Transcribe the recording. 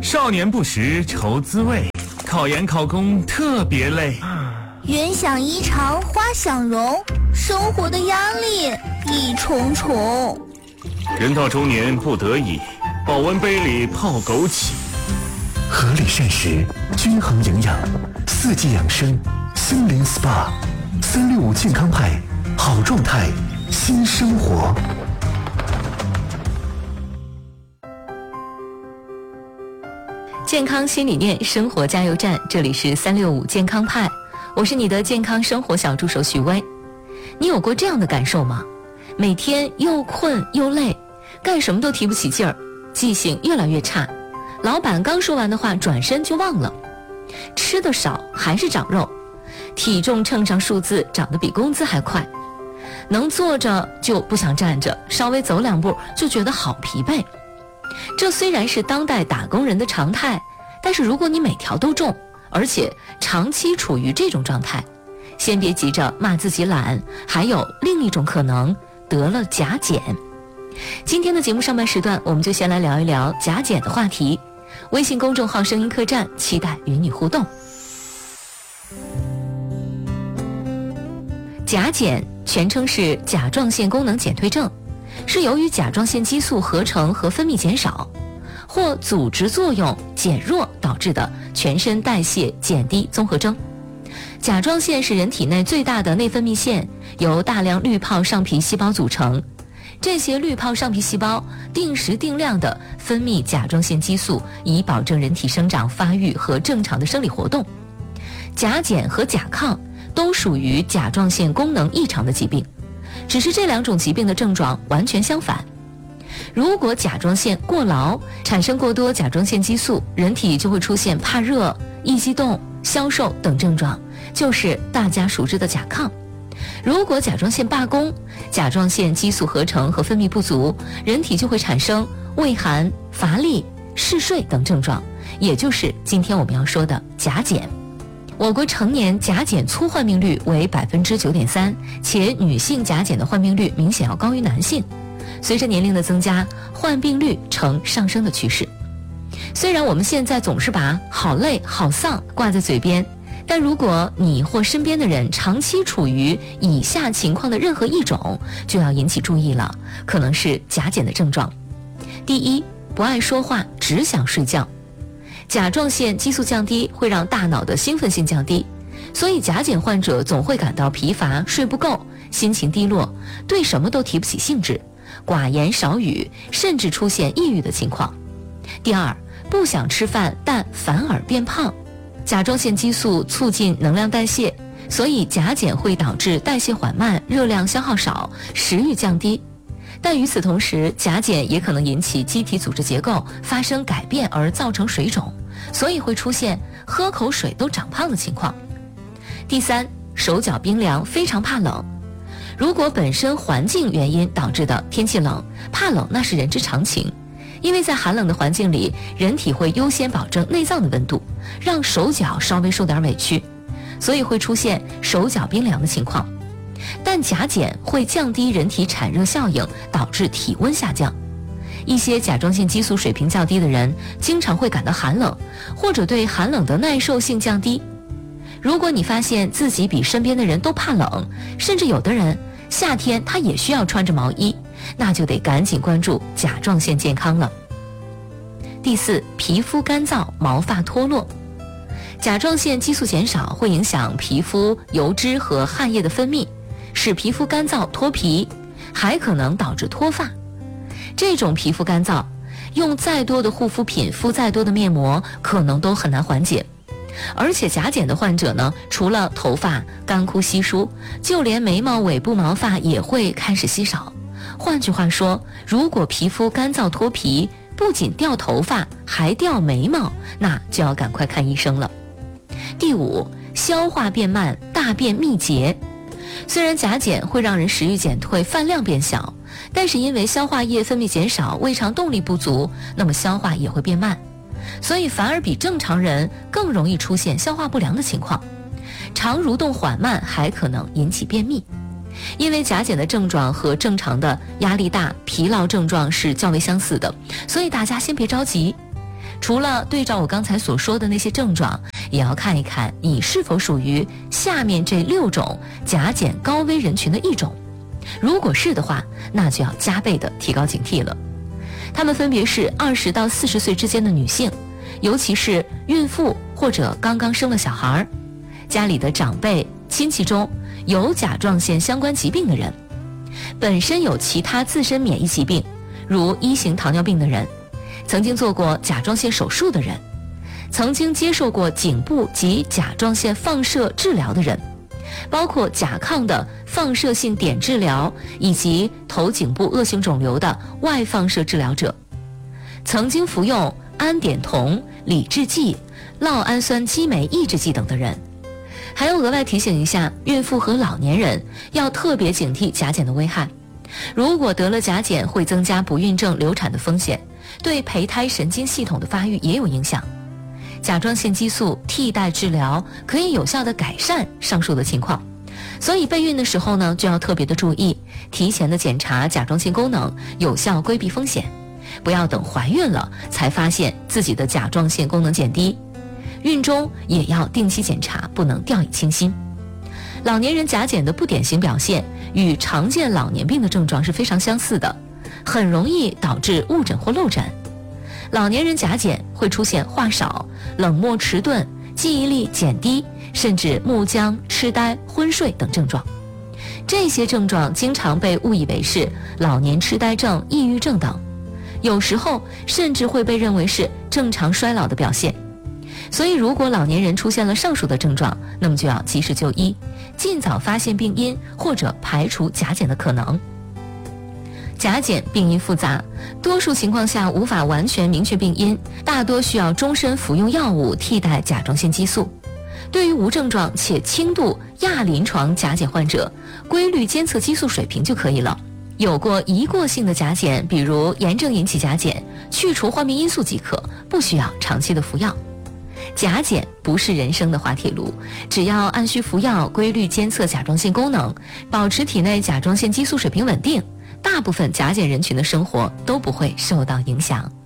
少年不识愁滋味，考研考公特别累。 云想衣裳花想容，生活的压力一重重。 人到中年不得已，保温杯里泡枸杞。 合理膳食，均衡营养，四季养生，森林 SPA，365健康派，好状态，新生活。 健康新理念，生活加油站，这里是365健康派，我是你的健康生活小助手许巍。你有过这样的感受吗？每天又困又累，干什么都提不起劲儿，记性越来越差，老板刚说完的话转身就忘了，吃的少还是长肉，体重称上数字长得比工资还快，能坐着就不想站着，稍微走2步就觉得好疲惫。这虽然是当代打工人的常态，但是如果你每条都中，而且长期处于这种状态，先别急着骂自己懒，还有另一种可能，得了甲减。今天的节目上半时段，我们就先来聊一聊甲减的话题。微信公众号声音客栈，期待与你互动。甲减全称是甲状腺功能减退症，是由于甲状腺激素合成和分泌减少，或组织作用减弱导致的全身代谢减低综合征。甲状腺是人体内最大的内分泌腺，由大量滤泡上皮细胞组成。这些滤泡上皮细胞定时定量地分泌甲状腺激素，以保证人体生长发育和正常的生理活动。甲减和甲亢都属于甲状腺功能异常的疾病，只是这2种疾病的症状完全相反。如果甲状腺过劳，产生过多甲状腺激素，人体就会出现怕热、易激动、消瘦等症状，就是大家熟知的甲亢。如果甲状腺罢工，甲状腺激素合成和分泌不足，人体就会产生畏寒、乏力、嗜睡等症状，也就是今天我们要说的甲减。我国成年甲减粗患病率为 9.3%， 且女性甲减的患病率明显要高于男性。随着年龄的增加，患病率呈上升的趋势。虽然我们现在总是把好累、好丧挂在嘴边，但如果你或身边的人长期处于以下情况的任何一种，就要引起注意了，可能是甲减的症状。第一，不爱说话，只想睡觉。甲状腺激素降低会让大脑的兴奋性降低，所以甲减患者总会感到疲乏、睡不够、心情低落，对什么都提不起兴致，寡言少语，甚至出现抑郁的情况。第二，不想吃饭，但反而变胖。甲状腺激素促进能量代谢，所以甲减会导致代谢缓慢、热量消耗少、食欲降低。但与此同时，甲减也可能引起机体组织结构发生改变而造成水肿，所以会出现喝口水都长胖的情况。第三，手脚冰凉，非常怕冷。如果本身环境原因导致的天气冷，怕冷那是人之常情，因为在寒冷的环境里，人体会优先保证内脏的温度，让手脚稍微受点委屈，所以会出现手脚冰凉的情况。但甲减会降低人体产热效应，导致体温下降。一些甲状腺激素水平较低的人经常会感到寒冷，或者对寒冷的耐受性降低。如果你发现自己比身边的人都怕冷，甚至有的人夏天他也需要穿着毛衣，那就得赶紧关注甲状腺健康了。第四，皮肤干燥，毛发脱落。甲状腺激素减少会影响皮肤油脂和汗液的分泌，使皮肤干燥脱皮，还可能导致脱发。这种皮肤干燥，用再多的护肤品、敷再多的面膜，可能都很难缓解。而且甲减的患者呢，除了头发干枯稀疏，就连眉毛尾部毛发也会开始稀少。换句话说，如果皮肤干燥脱皮，不仅掉头发，还掉眉毛，那就要赶快看医生了。第五，消化变慢，大便秘结。虽然甲减会让人食欲减退、饭量变小，但是因为消化液分泌减少、胃肠动力不足，那么消化也会变慢，所以反而比正常人更容易出现消化不良的情况。肠蠕动缓慢还可能引起便秘。因为甲减的症状和正常的压力大、疲劳症状是较为相似的，所以大家先别着急。 除了对照我刚才所说的那些症状，也要看一看你是否属于下面这6种甲减高危人群的一种。如果是的话，那就要加倍的提高警惕了。他们分别是20到40岁之间的女性，尤其是孕妇或者刚刚生了小孩，家里的长辈、亲戚中有甲状腺相关疾病的人，本身有其他自身免疫疾病，如1型糖尿病的人，曾经做过甲状腺手术的人，曾经接受过颈部及甲状腺放射治疗的人，包括甲亢的放射性碘治疗以及头颈部恶性肿瘤的外放射治疗者，曾经服用氨碘酮、理制剂、酪氨酸激酶抑制剂等的人。还要额外提醒一下，孕妇和老年人要特别警惕甲减的危害。如果得了甲减，会增加不孕症、流产的风险，对胚胎神经系统的发育也有影响。甲状腺激素替代治疗可以有效地改善上述的情况，所以备孕的时候呢，就要特别的注意，提前的检查甲状腺功能，有效规避风险，不要等怀孕了才发现自己的甲状腺功能减低。孕中也要定期检查，不能掉以轻心。老年人甲减的不典型表现与常见老年病的症状是非常相似的，很容易导致误诊或漏诊。老年人甲减会出现话少、冷漠迟钝、记忆力减低，甚至木僵、痴呆、昏睡等症状。这些症状经常被误以为是老年痴呆症、抑郁症等，有时候甚至会被认为是正常衰老的表现。所以如果老年人出现了上述的症状，那么就要及时就医，尽早发现病因或者排除甲减的可能。甲减病因复杂，多数情况下无法完全明确病因，大多需要终身服用药物替代甲状腺激素。对于无症状且轻度亚临床甲减患者，规律监测激素水平就可以了。有过一过性的甲减，比如炎症引起甲减，去除患病因素即可，不需要长期的服药。甲减不是人生的滑铁卢，只要按需服药，规律监测甲状腺功能，保持体内甲状腺激素水平稳定，大部分甲减人群的生活都不会受到影响。